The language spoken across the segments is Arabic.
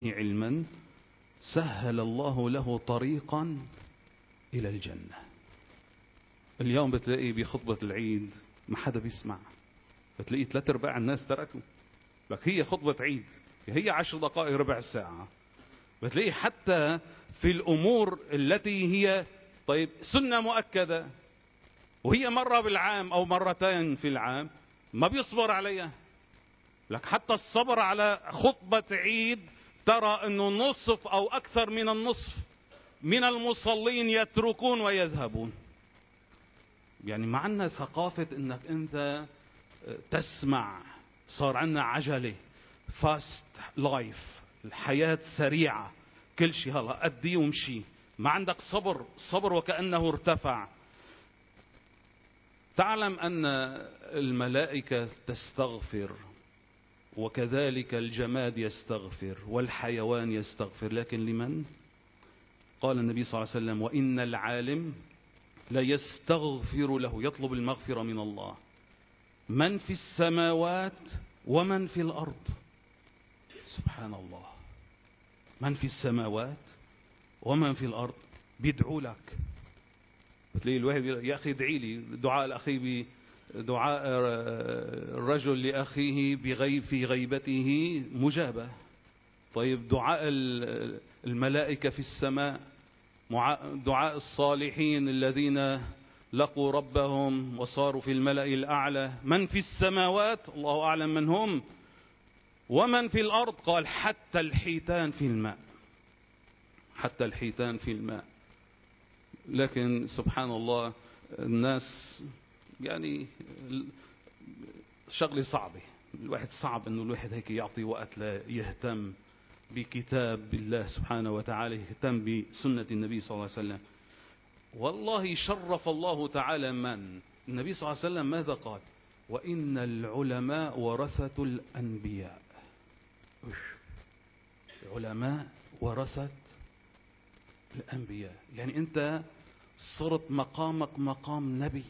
علما سهل الله له طريقا إلى الجنة. اليوم بتلاقي بخطبة العيد ما حدا بيسمع، بتلاقي 3/4 الناس تركوا لك هي خطبة عيد، هي 10 دقائق ربع ساعة. بتلاقي حتى في الأمور التي هي طيب سنة مؤكدة وهي مرة بالعام أو مرتين في العام ما بيصبر عليها. لك حتى الصبر على خطبة عيد ترى أنه نصف أو أكثر من النصف من المصلين يتركون ويذهبون. يعني ما عندنا ثقافة أنك أنت تسمع. صار عندنا عجلة فاست لايف، الحياة سريعة، كل شيء هلا أدي ومشي. ما عندك صبر وكأنه ارتفع. تعلم أن الملائكة تستغفر وكذلك الجماد يستغفر والحيوان يستغفر، لكن لمن؟ قال النبي صلى الله عليه وسلم: وإن العالم لا يستغفر له، يطلب المغفرة من الله، من في السماوات ومن في الأرض. سبحان الله، من في السماوات ومن في الأرض بيدعوا لك. بتلاقي الواحد يا أخي ادعي لي، دعاء الأخي دعاء الرجل لأخيه في غيبته مجابة. طيب دعاء الملائكة في السماء، دعاء الصالحين الذين لقوا ربهم وصاروا في الملأ الأعلى، من في السماوات الله أعلم من هم، ومن في الأرض قال حتى الحيتان في الماء، حتى الحيتان في الماء. لكن سبحان الله الناس يعني شغلة صعبة. الواحد صعب انه الواحد هيك يعطي وقت لا يهتم بكتاب الله سبحانه وتعالى، يهتم بسنة النبي صلى الله عليه وسلم. والله شرف الله تعالى من النبي صلى الله عليه وسلم ماذا قال؟ وإن العلماء ورثة الأنبياء. العلماء ورثة الأنبياء، يعني أنت صرت مقامك مقام نبي،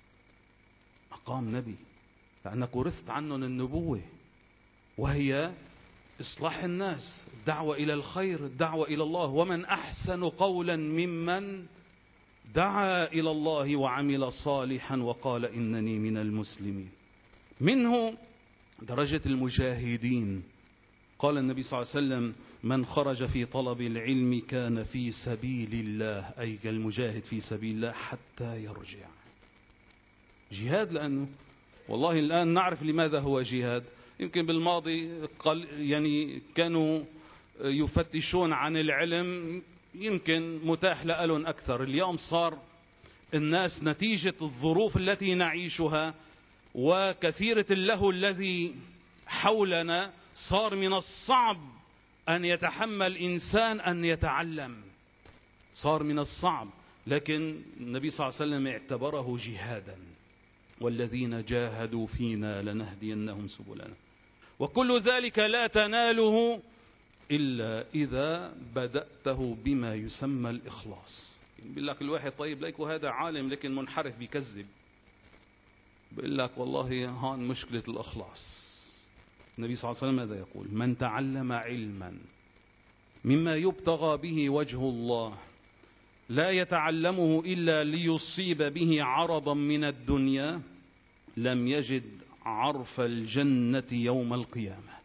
مقام نبي، لأنك ورثت عنهم النبوة، وهي إصلاح الناس، الدعوة إلى الخير، الدعوة إلى الله. ومن أحسن قولا ممن دعا إلى الله وعمل صالحا وقال إنني من المسلمين. منه درجة المجاهدين. قال النبي صلى الله عليه وسلم: من خرج في طلب العلم كان في سبيل الله، أي المجاهد في سبيل الله حتى يرجع. جهاد، لأنه والله الآن نعرف لماذا هو جهاد. يمكن بالماضي يعني كانوا يفتشون عن العلم، يمكن متاح لهم أكثر. اليوم صار الناس نتيجة الظروف التي نعيشها وكثيرة اللهو الذي حولنا صار من الصعب أن يتحمل إنسان أن يتعلم، صار من الصعب. لكن النبي صلى الله عليه وسلم اعتبره جهادا: والذين جاهدوا فينا لنهدينهم سبلنا. وكل ذلك لا تناله إلا إذا بدأته بما يسمى الإخلاص. بيقول لك الواحد طيب ليكو هذا عالم لكن منحرف بيكذب، بيقول لك والله هون مشكلة الإخلاص. النبي صلى الله عليه وسلم ماذا يقول؟ من تعلم علما مما يبتغى به وجه الله لا يتعلمه إلا ليصيب به عرضا من الدنيا لم يجد عرف الجنة يوم القيامة.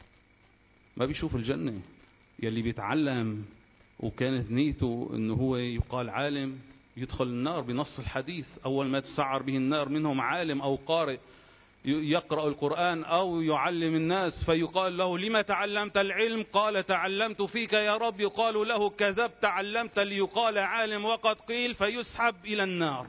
ما بيشوف الجنة. يلي بيتعلم وكانت نيته انه هو يقال عالم يدخل النار بنص الحديث. اول ما تسعر به النار منهم عالم او قارئ يقرأ القرآن أو يعلم الناس، فيقال له: لما تعلمت العلم؟ قال: تعلمت فيك يا رب. يقال له: كذبت، تعلمت ليقال عالم وقد قيل، فيسحب إلى النار.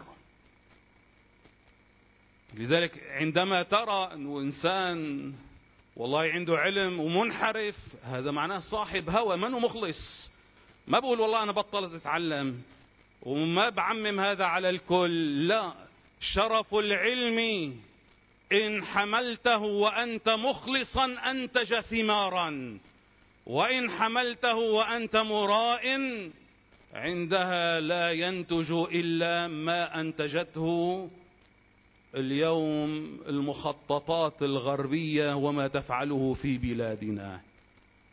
لذلك عندما ترى أنه إنسان والله عنده علم ومنحرف، هذا معناه صاحب هوى، منه مخلص. ما بقول والله أنا بطلت أتعلم، وما بعمم هذا على الكل، لا. شرف العلم إن حملته وأنت مخلصا أنتج ثمارا، وإن حملته وأنت مراء عندها لا ينتج إلا ما أنتجته اليوم المخططات الغربية وما تفعله في بلادنا.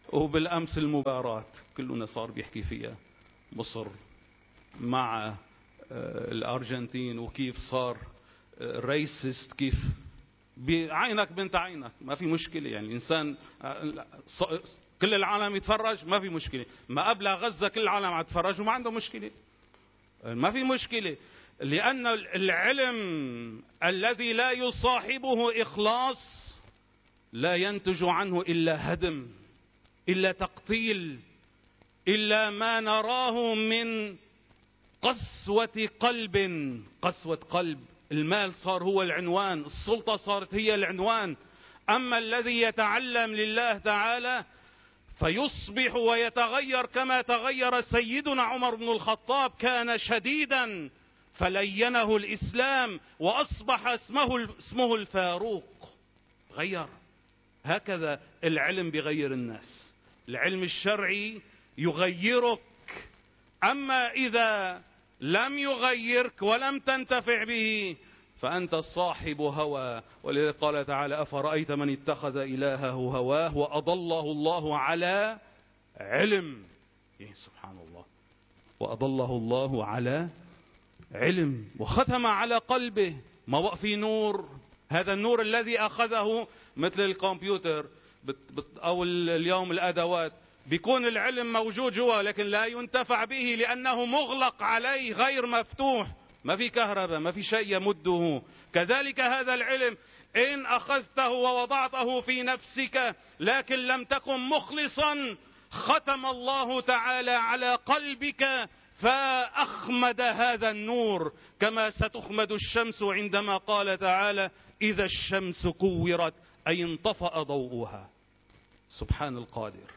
وبالأمس المباراة كلنا صار بيحكي فيها، مصر مع الأرجنتين، وكيف صار ريسست، كيف بعينك بنت عينك، ما في مشكلة يعني. الإنسان كل العالم يتفرج ما في مشكلة، ما قبل غزة كل العالم عم يتفرج وما عنده مشكلة، ما في مشكلة. لأن العلم الذي لا يصاحبه إخلاص لا ينتج عنه إلا هدم، إلا تقتيل، إلا ما نراه من قسوة قلب. قسوة قلب. المال صار هو العنوان، السلطة صارت هي العنوان. أما الذي يتعلم لله تعالى فيصبح ويتغير كما تغير سيدنا عمر بن الخطاب، كان شديدا فلينه الإسلام وأصبح اسمه الفاروق. غير. هكذا العلم بيغير الناس، العلم الشرعي يغيرك. أما إذا لم يغيرك ولم تنتفع به فأنت صاحب هوى. ولذلك قال تعالى: أفرأيت من اتخذ إلهه هواه وأضله الله على علم. سبحان الله، وأضله الله على علم وختم على قلبه. ما في نور، هذا النور الذي أخذه مثل الكمبيوتر أو اليوم الأدوات، بيكون العلم موجود جوا لكن لا ينتفع به لأنه مغلق عليه، غير مفتوح، ما في كهرباء، ما في شيء يمده. كذلك هذا العلم إن أخذته ووضعته في نفسك لكن لم تكن مخلصا، ختم الله تعالى على قلبك فأخمد هذا النور، كما ستخمد الشمس عندما قال تعالى: إذا الشمس كورت، أي انطفأ ضوءها. سبحان القادر،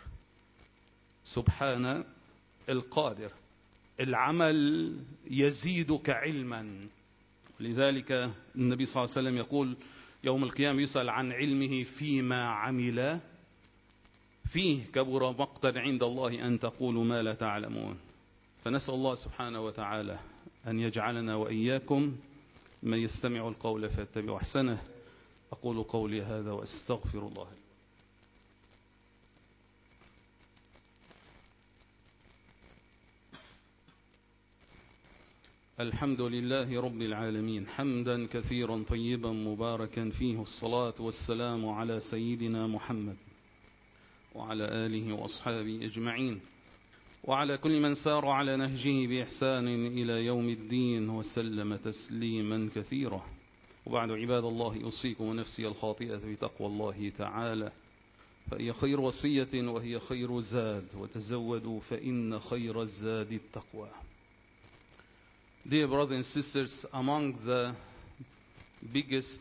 سبحان القادر. العمل يزيدك علما. لذلك النبي صلى الله عليه وسلم يقول يوم القيامة يسأل عن علمه فيما عمل فيه، كبر مقتا عند الله أن تقولوا ما لا تعلمون. فنسأل الله سبحانه وتعالى أن يجعلنا وإياكم من يستمع القول فيتبع أحسنه. أقول قولي هذا وأستغفر الله. الحمد لله رب العالمين، حمدا كثيرا طيبا مباركا فيه، الصلاة والسلام على سيدنا محمد وعلى آله وأصحابه أجمعين، وعلى كل من سار على نهجه بإحسان إلى يوم الدين، وسلم تسليما كثيرا. وبعد، عباد الله، أوصيكم ونفسي الخاطئة بتقوى الله تعالى، فهي خير وصية وهي خير زاد، وتزودوا فإن خير الزاد التقوى. Dear brothers and sisters, among the biggest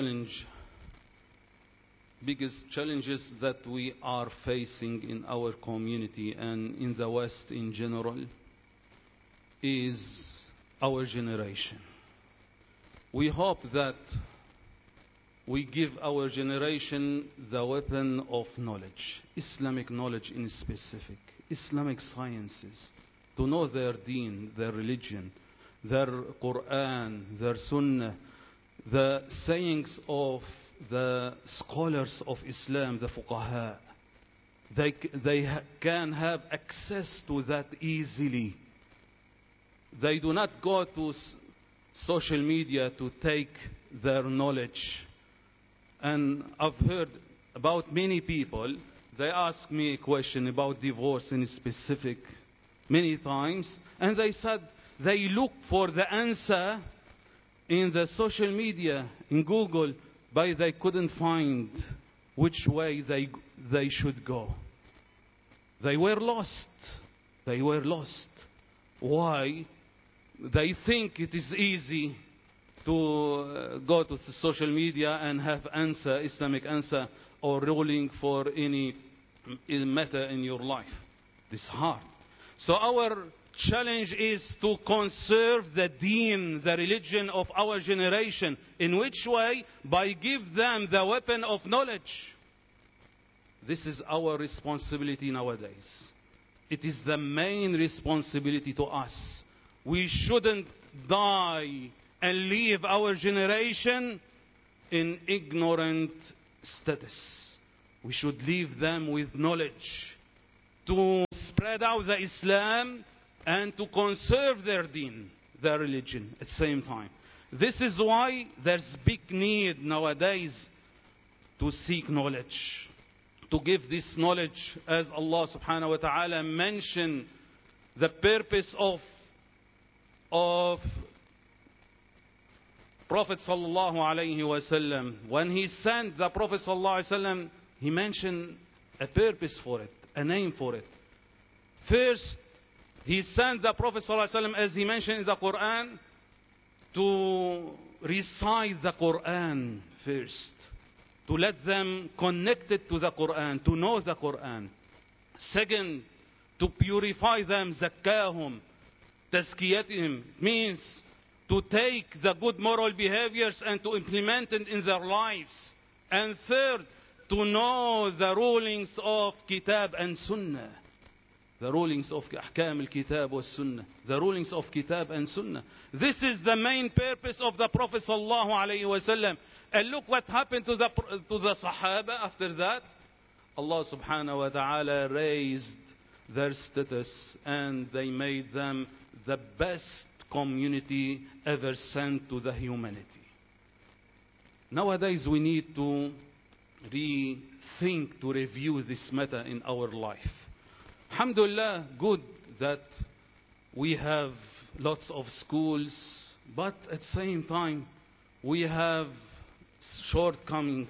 challenges that we are facing in our community and in the West in general is our generation. We hope that we give our generation the weapon of knowledge, Islamic knowledge in specific, Islamic sciences, to know their deen, their religion, their Quran, their Sunnah, the sayings of the scholars of Islam, the fuqaha. They can have access to that easily. They do not go to social media to take their knowledge. And I've heard about many people, they ask me a question about divorce in specific many times, and they said they look for the answer in the social media, in Google, but they couldn't find which way they should go. They were lost. They were lost. Why? They think it is easy to go to the social media and have answer, Islamic answer, or ruling for any matter in your life. This is hard. So our challenge is to conserve the deen, the religion of our generation. In which way? By give them the weapon of knowledge. This is our responsibility nowadays. It is the main responsibility to us. We shouldn't die and leave our generation in ignorant status. We should leave them with knowledge. to spread out the Islam and to conserve their deen, their religion at the same time. This is why there's big need nowadays to seek knowledge, to give this knowledge, as Allah subhanahu wa ta'ala mentioned the purpose of Prophet sallallahu alayhi wasallam. When he sent the Prophet sallallahu alayhi wasallam, he mentioned a purpose for it, a name for it. First, he sent the Prophet sallallahu alayhi wasallam, as he mentioned in the Quran, to recite the Quran first, to let them connected to the Quran, to know the Quran. Second, to purify them, zakkahum, tazkiyatihim, means to take the good moral behaviors and to implement it in their lives. And third, to know the rulings of Kitab and Sunnah. The rulings of Ahkam al-Kitab wa Sunnah. The rulings of Kitab and Sunnah. This is the main purpose of the Prophet sallallahu alayhi wasallam. And look what happened to the Sahaba after that. Allah subhanahu wa ta'ala raised their status and they made them the best community ever sent to the humanity. Nowadays we need to rethink, to review this matter in our life. Alhamdulillah, good that we have lots of schools, but at the same time we have shortcomings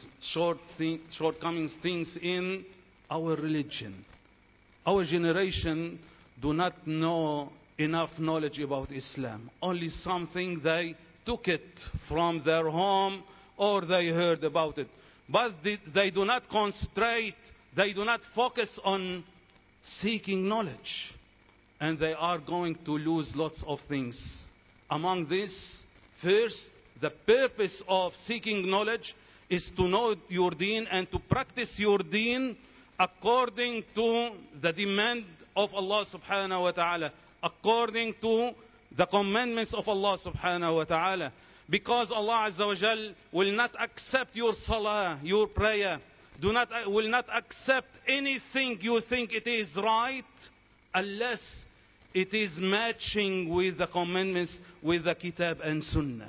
things in our religion. Our generation do not know enough knowledge about Islam. Only something they took it from their home or they heard about it. But they do not concentrate, they do not focus on seeking knowledge. And they are going to lose lots of things. Among this, first, the purpose of seeking knowledge is to know your deen and to practice your deen according to the demand of Allah subhanahu wa ta'ala, according to the commandments of Allah subhanahu wa ta'ala. Because Allah Azza wa Jal will not accept your salah, your prayer, will not accept anything you think it is right unless it is matching with the commandments, with the Kitab and Sunnah.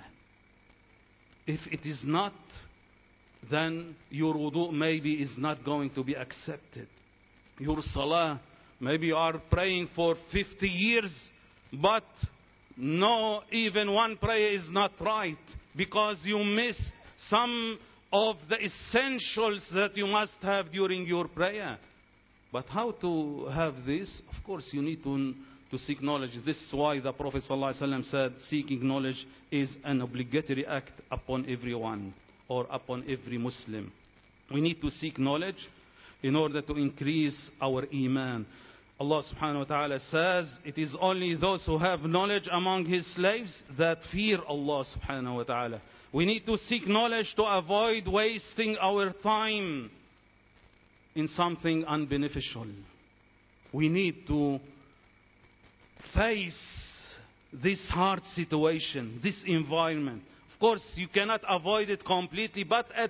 If it is not, then your wudu maybe is not going to be accepted. Your salah, maybe you are praying for 50 years, but no, even one prayer is not right because you missed some of the essentials that you must have during your prayer. But how to have this? Of course, you need to seek knowledge. This is why the Prophet ﷺ said seeking knowledge is an obligatory act upon everyone or upon every Muslim. We need to seek knowledge in order to increase our iman. Allah subhanahu wa ta'ala says, it is only those who have knowledge among his slaves that fear Allah subhanahu wa ta'ala. We need to seek knowledge to avoid wasting our time in something unbeneficial. We need to face this hard situation, this environment. Of course, you cannot avoid it completely, but at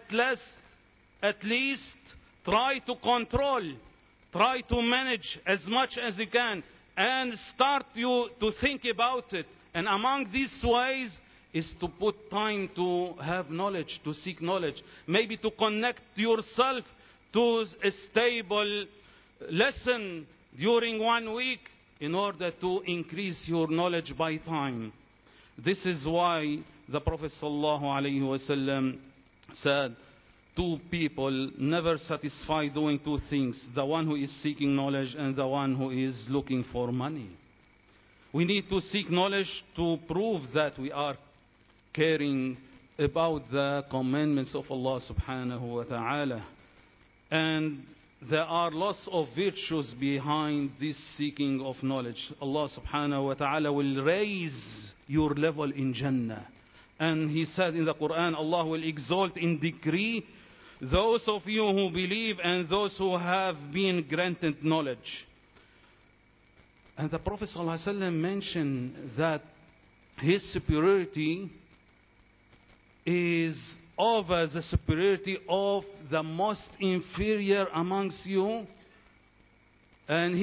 least try to control, try to manage as much as you can, and start you to think about it. And among these ways is to put time to have knowledge, to seek knowledge. Maybe to connect yourself to a stable lesson during 1 week in order to increase your knowledge by time. This is why the Prophet ﷺ said, two people never satisfy doing two things, the one who is seeking knowledge and the one who is looking for money. We need to seek knowledge to prove that we are caring about the commandments of Allah subhanahu wa ta'ala. And there are lots of virtues behind this seeking of knowledge. Allah subhanahu wa ta'ala will raise your level in Jannah. And He said in the Quran, Allah will exalt in decree those of you who believe and those who have been granted knowledge. And the Prophet ﷺ mentioned that his superiority is over the superiority of the most inferior amongst you And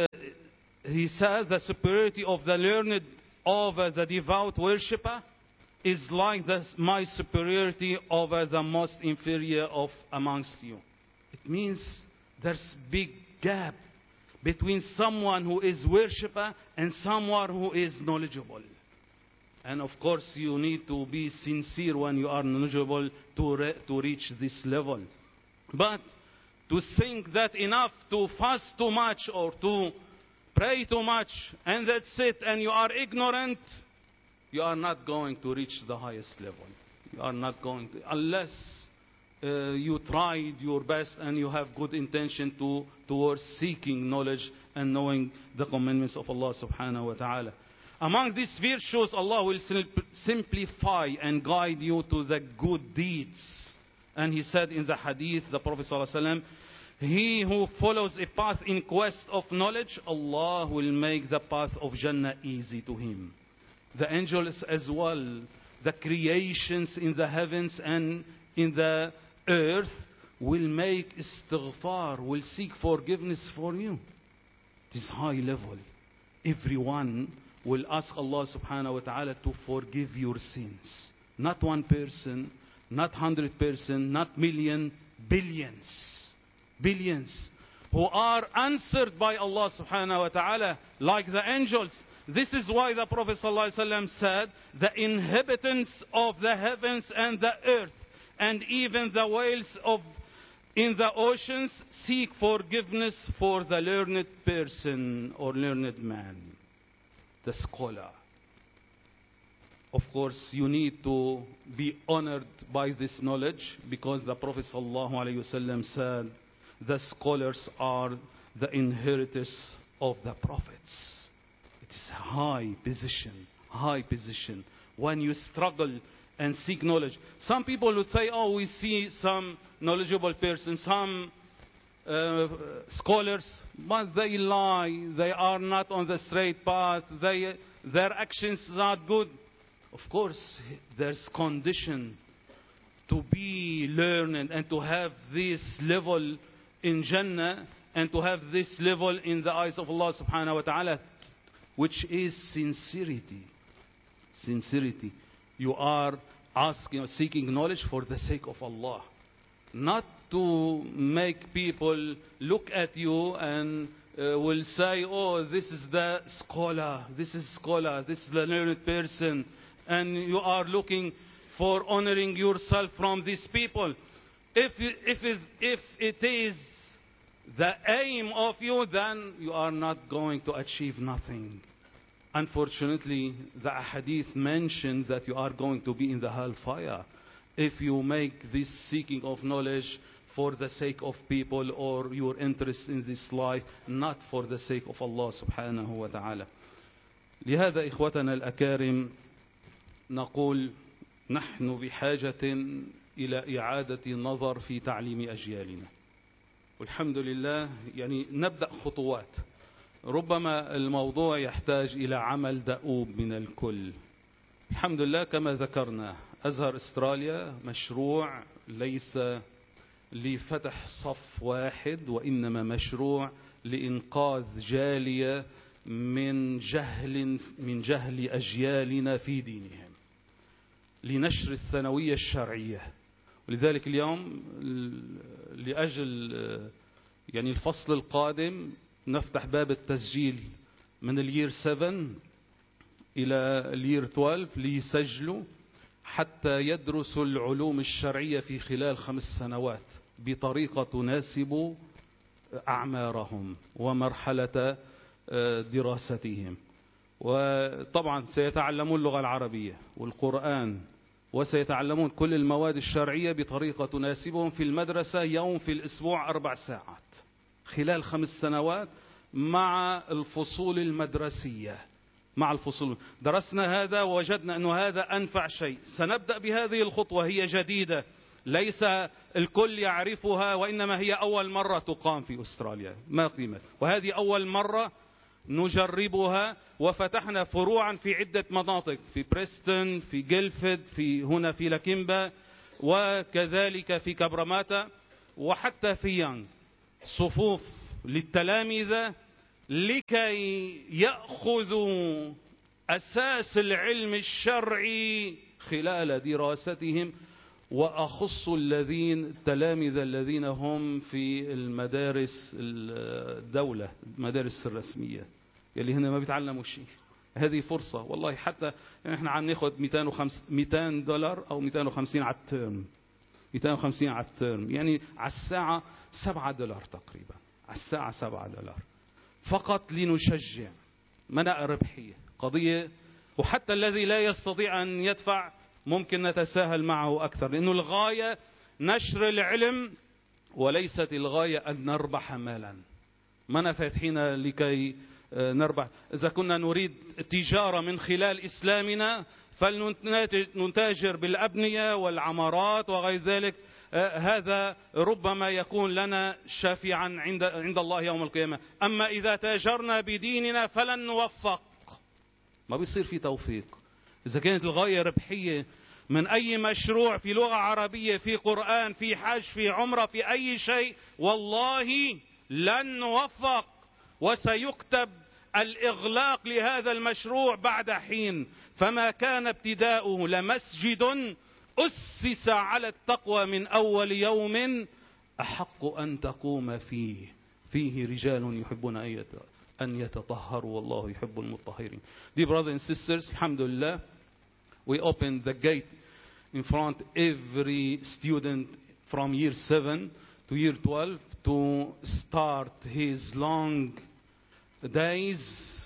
he says the superiority of the learned over the devout worshipper is like my superiority over the most inferior of amongst you. It means there's big gap between someone who is worshipper and someone who is knowledgeable. And of course, you need to be sincere when you are knowledgeable to reach this level. But to think that enough to fast too much or to pray too much and that's it, and you are ignorant, you are not going to reach the highest level. You are not going to, unless you tried your best and you have good intention towards seeking knowledge and knowing the commandments of Allah subhanahu wa ta'ala. Among these virtues, Allah will simplify and guide you to the good deeds. And he said in the hadith, the Prophet sallallahu alaihi wasallam, he who follows a path in quest of knowledge, Allah will make the path of Jannah easy to him. The angels as well, the creations in the heavens and in the earth will make istighfar, will seek forgiveness for you. It is high level. Everyone will ask Allah subhanahu wa ta'ala to forgive your sins. Not one person, not 100 person, not million, billions. Billions who are answered by Allah subhanahu wa ta'ala like the angels. This is why the Prophet sallallahu alaihi wasallam said, the inhabitants of the heavens and the earth and even the whales in the oceans seek forgiveness for the learned person or learned man, the scholar. Of course, you need to be honored by this knowledge because the Prophet sallallahu alaihi wasallam said, the scholars are the inheritors of the prophets. It is a high position, high position. When you struggle and seek knowledge. Some people would say, oh, we see some knowledgeable persons, some scholars, but they lie. They are not on the straight path. Their actions are not good. Of course, there's condition to be learned and to have this level in Jannah and to have this level in the eyes of Allah subhanahu wa ta'ala, which is sincerity. Sincerity. You are asking, seeking knowledge for the sake of Allah. Not to make people look at you and will say, oh, this is the scholar, this is scholar, this is the learned person. And you are looking for honoring yourself from these people. If it is the aim of you, then you are not going to achieve nothing. Unfortunately, the hadith mentioned that you are going to be in the hellfire if you make this seeking of knowledge for the sake of people or your interest in this life, not for the sake of Allah subhanahu wa ta'ala. لهذا إخوتنا الأكارم نقول نحن بحاجة إلى إعادة النظر في تعليم أجيالنا. والحمد لله يعني نبدأ خطوات. ربما الموضوع يحتاج إلى عمل دؤوب من الكل. الحمد لله كما ذكرنا أزهر أستراليا مشروع ليس لفتح صف واحد وإنما مشروع لإنقاذ جالية من جهل أجيالنا في دينهم، لنشر الثانوية الشرعية. ولذلك اليوم لأجل يعني الفصل القادم نفتح باب التسجيل من اليير 7 إلى اليير 12 ليسجلوا حتى يدرسوا العلوم الشرعية في خلال 5 سنوات بطريقة تناسب أعمارهم ومرحلة دراستهم. وطبعا سيتعلمون اللغة العربية والقرآن وسيتعلمون كل المواد الشرعية بطريقة تناسبهم في المدرسة يوم في الأسبوع 4 ساعات خلال 5 سنوات مع الفصول المدرسية. مع الفصول درسنا هذا ووجدنا أنه هذا أنفع شيء. سنبدأ بهذه الخطوة، هي جديدة ليس الكل يعرفها وإنما هي أول مرة تقام في أستراليا ما قيمة، وهذه أول مرة نجربها. وفتحنا فروعا في عدة مناطق، في بريستون، في جيلفيد، في هنا في لاكيمبا، وكذلك في كابراماتا، وحتى في يانغ. صفوف للتلامذة لكي يأخذوا أساس العلم الشرعي خلال دراستهم، وأخص التلامذة الذين هم في المدارس الدولة، المدارس الرسمية اللي هنا ما بيتعلموا شيء. هذه فرصة والله. حتى احنا عم ناخد $200 أو 250 على الترم، 250 على الترم، يعني على الساعة $7 تقريبا، على الساعة $7 فقط لنشجع. مناء ربحية قضية. وحتى الذي لا يستطيع أن يدفع ممكن نتساهل معه أكثر، لأنه الغاية نشر العلم وليست الغاية أن نربح مالا. ما فاتحين لكي نربح. إذا كنا نريد تجارة من خلال إسلامنا فلنتاجر بالأبنية والعمارات وغير ذلك. هذا ربما يكون لنا شافعا عند الله يوم القيامة. أما إذا تاجرنا بديننا فلن نوفق، ما بيصير في توفيق. إذا كانت الغاية ربحية من أي مشروع في لغة عربية، في قرآن، في حج، في عمرة، في أي شيء، والله لن نوفق، وسيكتب الإغلاق لهذا المشروع بعد حين. فما كان ابتداؤه لمسجد أسس على التقوى من أول يوم أحق أن تقوم فيه رجال يحبون أن يتطهروا والله يحب المطهرين. Dear brothers and sisters, alhamdulillah, we opened the gate in front every student from year 7 to year 12 to start his long days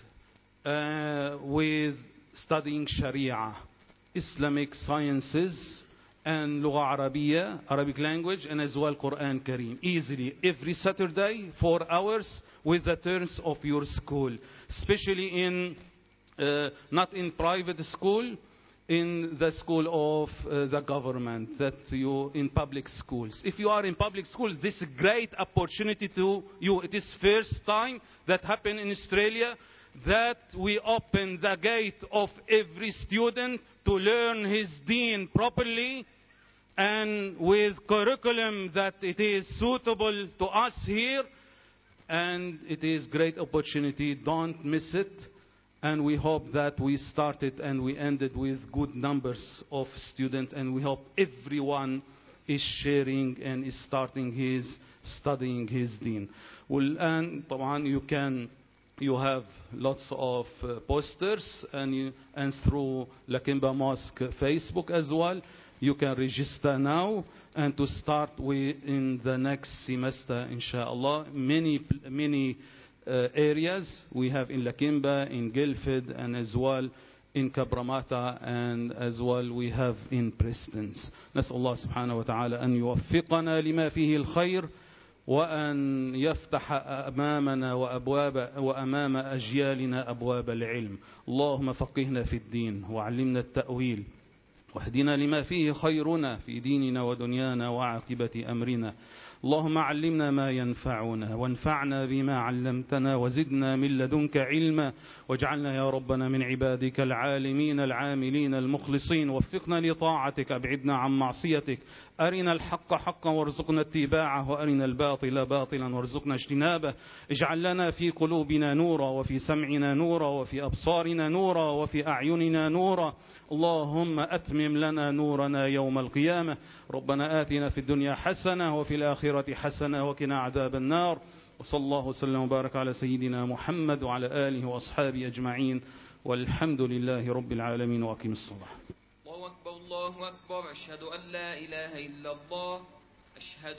with studying Sharia, Islamic sciences, and Lugha Arabiya, Arabic language, and as well Quran Kareem. Easily, every Saturday, 4 hours with the terms of your school. Especially in, not in private school, in the school of the government, that you in public schools. If you are in public school, this is a great opportunity to you. It is first time that happened in Australia that we open the gate of every student to learn his deen properly and with curriculum that it is suitable to us here. And it is great opportunity. Don't miss it. And we hope that we started and we ended with good numbers of students, and we hope everyone is sharing and is studying his deen. والآن طبعا you have lots of posters and through Lakemba Mosque Facebook as well. You can register now and to start in the next semester, inshallah. Many areas we have in Lakemba, in Guildford, and as well in Cabramatta, and as well we have in Prestons. نسأل الله سبحانه وتعالى أن يوفقنا لما فيه الخير، وأن يفتح أمامنا وأمام أجيالنا أبواب العلم. اللهم فقهنا في الدين وعلمنا التأويل، واهدنا لما فيه خيرنا في ديننا ودنيانا وعاقبة أمرنا. اللهم علمنا ما ينفعنا وانفعنا بما علمتنا وزدنا من لدنك علما، واجعلنا يا ربنا من عبادك العالمين العاملين المخلصين. وفقنا لطاعتك، ابعدنا عن معصيتك. أرنا الحق حقا وارزقنا اتباعه، وأرنا الباطل باطلا وارزقنا اجتنابه. اجعل لنا في قلوبنا نورا، وفي سمعنا نورا، وفي أبصارنا نورا، وفي أعيننا نورا. اللهم أتمم لنا نورنا يوم القيامة. ربنا آتنا في الدنيا حسنة وفي الآخرة حسنة وقنا عذاب النار. وصلى الله وسلم وبارك على سيدنا محمد وعلى آله وأصحابه أجمعين، والحمد لله رب العالمين. وأقم الصلاة. الله أكبر الله أكبر. أشهد أن لا إله إلا الله. أشهد